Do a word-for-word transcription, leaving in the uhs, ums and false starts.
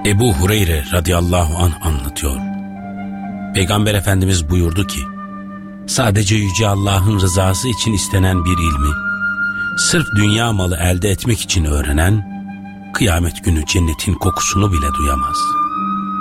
Ebu Hureyre radıyallahu anh anlatıyor. Peygamber Efendimiz buyurdu ki, sadece Yüce Allah'ın rızası için istenen bir ilmi, sırf dünya malı elde etmek için öğrenen, kıyamet günü cennetin kokusunu bile duyamaz.